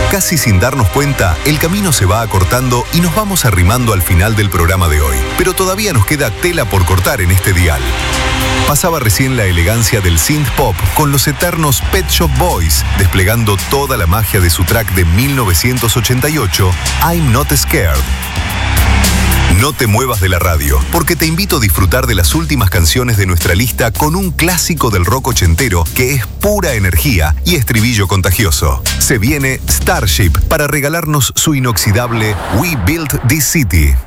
Casi sin darnos cuenta, el camino se va acortando y nos vamos arrimando al final del programa de hoy. Pero todavía nos queda tela por cortar en este dial. Pasaba recién la elegancia del synth pop con los eternos Pet Shop Boys, desplegando toda la magia de su track de 1988, I'm Not Scared. No te muevas de la radio, porque te invito a disfrutar de las últimas canciones de nuestra lista con un clásico del rock ochentero que es pura energía y estribillo contagioso. Se viene Starship para regalarnos su inoxidable We Built This City.